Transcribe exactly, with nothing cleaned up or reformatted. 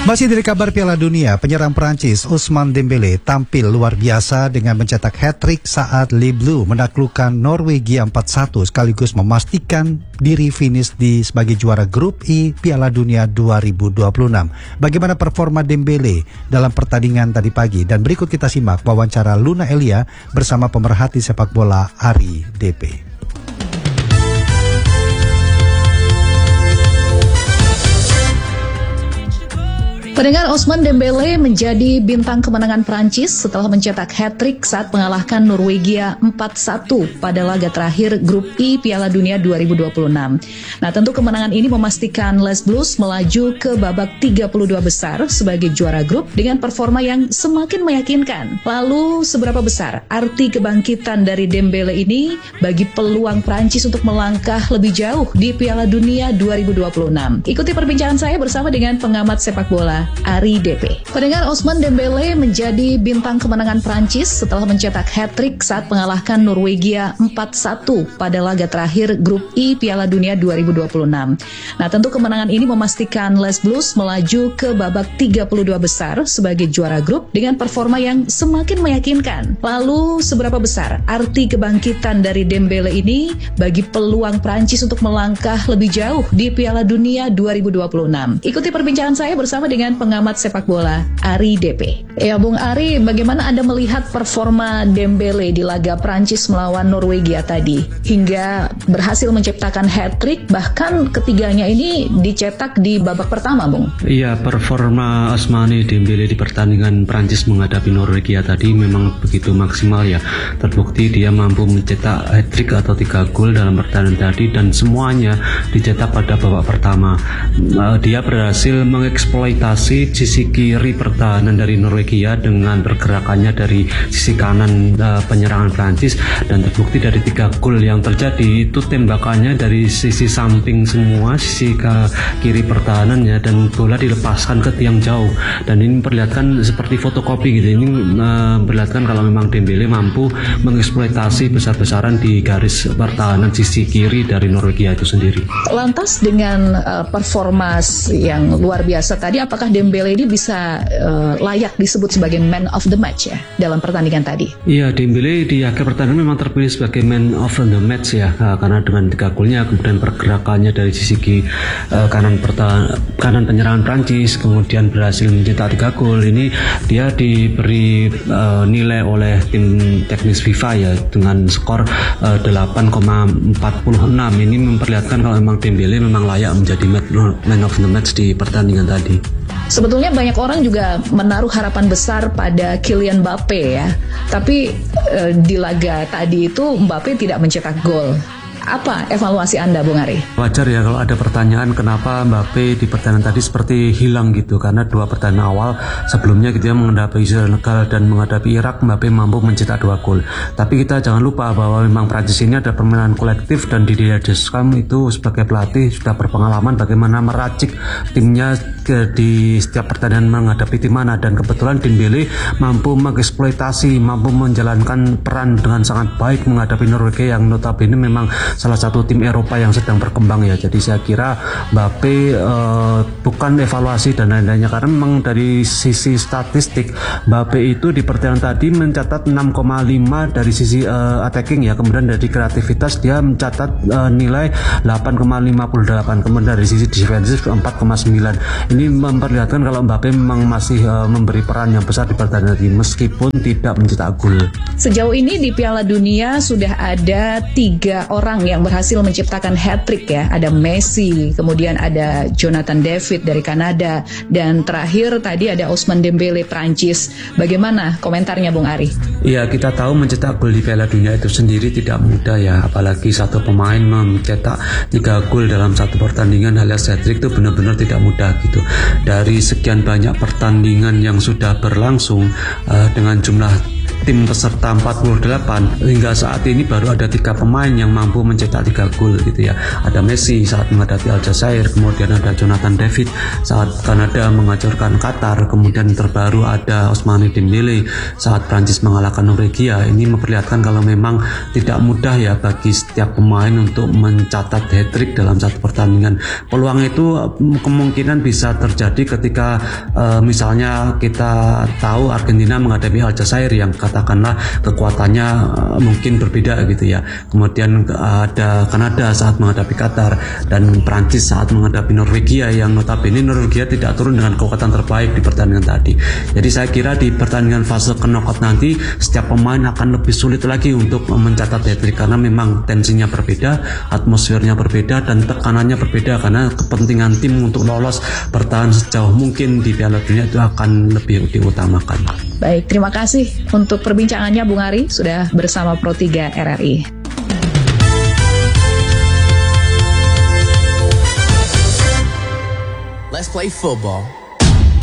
Masih dari kabar Piala Dunia, penyerang Prancis Ousmane Dembélé tampil luar biasa dengan mencetak hat-trick saat Les Bleus menaklukkan Norwegia empat satu sekaligus memastikan diri finish di sebagai juara grup I Piala Dunia dua ribu dua puluh enam. Bagaimana performa Dembélé dalam pertandingan tadi pagi? Dan berikut kita simak wawancara Luna Elia bersama pemerhati sepak bola Ari D P. Pendengar, Ousmane Dembélé menjadi bintang kemenangan Prancis setelah mencetak hat-trick saat mengalahkan Norwegia empat satu pada laga terakhir grup I Piala Dunia dua ribu dua puluh enam. Nah, tentu kemenangan ini memastikan Les Bleus melaju ke babak tiga puluh dua besar sebagai juara grup dengan performa yang semakin meyakinkan. Lalu, seberapa besar arti kebangkitan dari Dembélé ini bagi peluang Prancis untuk melangkah lebih jauh di Piala Dunia dua ribu dua puluh enam? Ikuti perbincangan saya bersama dengan pengamat sepak bola Ari D P. Pendengar, Ousmane Dembélé menjadi bintang kemenangan Prancis setelah mencetak hat-trick saat mengalahkan Norwegia empat satu pada laga terakhir grup I Piala Dunia dua ribu dua puluh enam. Nah, tentu kemenangan ini memastikan Les Bleus melaju ke babak tiga puluh dua besar sebagai juara grup dengan performa yang semakin meyakinkan. Lalu, seberapa besar arti kebangkitan dari Dembélé ini bagi peluang Prancis untuk melangkah lebih jauh di Piala Dunia dua ribu dua puluh enam? Ikuti perbincangan saya bersama dengan pengamat sepak bola Ari D P. Ya, Bung Ari, bagaimana Anda melihat performa Dembélé di laga Prancis melawan Norwegia tadi hingga berhasil menciptakan hat-trick, bahkan ketiganya ini dicetak di babak pertama, Bung? Iya, performa Ousmane Dembélé di pertandingan Prancis menghadapi Norwegia tadi memang begitu maksimal ya. Terbukti dia mampu mencetak hat-trick atau tiga gol dalam pertandingan tadi dan semuanya dicetak pada babak pertama. Dia berhasil mengeksploitasi sisi kiri pertahanan dari Norwegia dengan pergerakannya dari sisi kanan uh, penyerangan Prancis, dan terbukti dari tiga gol yang terjadi itu tembakannya dari sisi samping semua, sisi ke kiri pertahanannya, dan bola dilepaskan ke tiang jauh, dan ini memperlihatkan seperti fotokopi gitu. Ini uh, memperlihatkan kalau memang Dembélé mampu mengeksploitasi besar-besaran di garis pertahanan sisi kiri dari Norwegia itu sendiri. Lantas dengan uh, performa yang luar biasa tadi, apakah Dembélé ini bisa uh, layak disebut sebagai man of the match ya dalam pertandingan tadi? Iya, Dembélé di akhir pertandingan memang terpilih sebagai man of the match ya, uh, karena dengan tiga golnya, kemudian pergerakannya dari sisi uh, kanan pertahanan, kanan penyerangan Prancis, kemudian berhasil mencetak tiga gol. Ini dia diberi uh, nilai oleh tim teknis FIFA ya dengan skor uh, delapan koma empat enam. Ini memperlihatkan kalau memang Dembélé memang layak menjadi man of the match di pertandingan tadi. Sebetulnya banyak orang juga menaruh harapan besar pada Kylian Mbappé ya. Tapi e, di laga tadi itu Mbappé tidak mencetak gol. Apa evaluasi Anda, Bung Ari? Wajar ya kalau ada pertanyaan kenapa Mbappé di pertandingan tadi seperti hilang gitu, karena dua pertandingan awal sebelumnya gitu ya, menghadapi Senegal dan menghadapi Irak, Mbappé mampu mencetak dua gol. Tapi kita jangan lupa bahwa memang Prancis ini ada permainan kolektif, dan Didier Deschamps itu sebagai pelatih sudah berpengalaman bagaimana meracik timnya ke, di setiap pertandingan menghadapi tim mana, dan kebetulan Dembélé mampu mengeksploitasi, mampu menjalankan peran dengan sangat baik menghadapi Norwegia yang notabene memang salah satu tim Eropa yang sedang berkembang ya. Jadi saya kira Mbappé uh, bukan evaluasi dan lain-lainnya, karena memang dari sisi statistik Mbappé itu di pertandingan tadi mencatat enam koma lima dari sisi uh, attacking ya, kemudian dari kreativitas dia mencatat uh, nilai delapan koma lima delapan, kemudian dari sisi defensif empat koma sembilan. Ini memperlihatkan kalau Mbappé memang masih uh, memberi peran yang besar di pertandingan tadi meskipun tidak mencetak gol. Sejauh ini di Piala Dunia sudah ada tiga orang yang berhasil menciptakan hat-trick ya. Ada Messi, kemudian ada Jonathan David dari Kanada, dan terakhir tadi ada Ousmane Dembélé Prancis. Bagaimana komentarnya, Bung Ari? Ya, kita tahu mencetak gol di Piala Dunia itu sendiri tidak mudah ya, apalagi satu pemain mencetak tiga gol dalam satu pertandingan alias hat-trick itu benar-benar tidak mudah gitu. Dari sekian banyak pertandingan yang sudah berlangsung uh, dengan jumlah tim peserta empat puluh delapan, hingga saat ini baru ada tiga pemain yang mampu mencetak tiga gol gitu ya. Ada Messi saat menghadapi Aljazair, kemudian ada Jonathan David saat Kanada menghancurkan Qatar, kemudian terbaru ada Ousmane Dembele saat Prancis mengalahkan Norwegia. Ini memperlihatkan kalau memang tidak mudah ya bagi setiap pemain untuk mencatat hat-trick dalam satu pertandingan. Peluang itu kemungkinan bisa terjadi ketika uh, misalnya kita tahu Argentina menghadapi Aljazair yang katakanlah kekuatannya uh, mungkin berbeda gitu ya. Kemudian uh, ada Kanada saat menghadapi Qatar dan Prancis saat menghadapi Norwegia yang notabene Norwegia tidak turun dengan kekuatan terbaik di pertandingan tadi. Jadi saya kira di pertandingan fase knockout nanti setiap pemain akan lebih sulit lagi untuk mencatat hat-trick karena memang tensinya berbeda, atmosfernya berbeda dan tekanannya berbeda karena kepentingan tim untuk lolos bertahan sejauh mungkin di Piala Dunia itu akan lebih diutamakan. Baik, terima kasih untuk perbincangannya Bung Ari sudah bersama Pro tiga R R I. Let's play football.